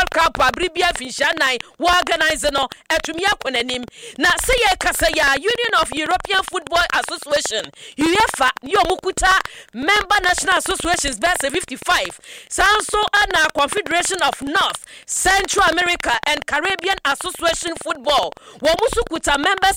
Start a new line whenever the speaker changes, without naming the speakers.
World Cup abribia fishanai organize no etumi akonanim na say ye kasa ya Union of European Football Association UEFA ni omukuta member national associations best 55 sanso ana Confederation of North Central America and Caribbean Association Football wo musukuta members